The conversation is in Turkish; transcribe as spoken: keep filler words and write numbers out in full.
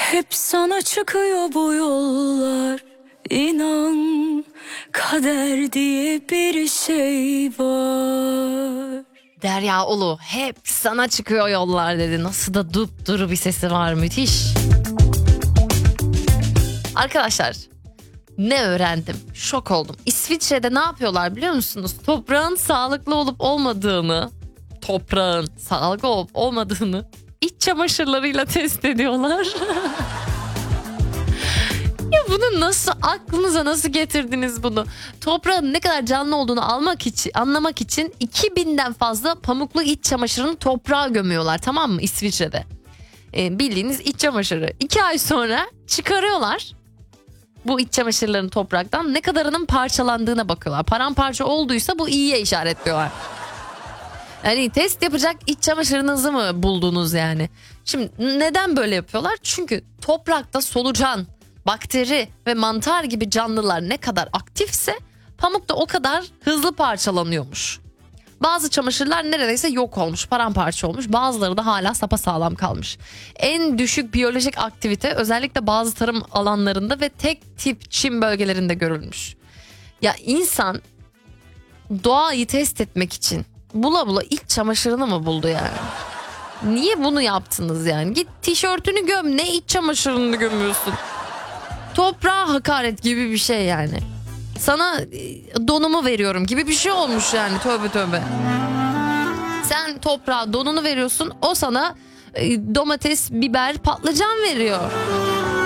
Hep sana çıkıyor bu yollar. İnan kader diye bir şey var. Derya Ulu hep sana çıkıyor yollar dedi. Nasıl da dupduru bir sesi var, müthiş. Arkadaşlar ne öğrendim? Şok oldum. İsviçre'de ne yapıyorlar biliyor musunuz? Toprağın sağlıklı olup olmadığını, toprağın sağlıklı olup olmadığını iç çamaşırlarıyla test ediyorlar. Ya bunu nasıl, aklınıza nasıl getirdiniz bunu? Toprağın ne kadar canlı olduğunu almak için, anlamak için iki binden fazla pamuklu iç çamaşırını toprağa gömüyorlar, tamam mı, İsviçre'de? Ee, bildiğiniz iç çamaşırı. İki ay sonra çıkarıyorlar. Bu iç çamaşırların topraktan ne kadarının parçalandığına bakıyorlar. Paramparça olduysa bu iyiye işaretliyorlar. Yani test yapacak iç çamaşırınızı mı buldunuz yani? Şimdi neden böyle yapıyorlar? Çünkü toprakta solucan, bakteri ve mantar gibi canlılar ne kadar aktifse pamuk da o kadar hızlı parçalanıyormuş. Bazı çamaşırlar neredeyse yok olmuş, paramparça olmuş. Bazıları da hala sapasağlam kalmış. En düşük biyolojik aktivite özellikle bazı tarım alanlarında ve tek tip çim bölgelerinde görülmüş. Ya insan doğayı test etmek için bula bula iç çamaşırını mı buldu yani? Niye bunu yaptınız yani? Git tişörtünü göm, ne iç çamaşırını gömüyorsun? Toprağa hakaret gibi bir şey yani. Sana donumu veriyorum gibi bir şey olmuş yani, tövbe tövbe. Sen toprağa donunu veriyorsun, o sana domates, biber, patlıcan veriyor.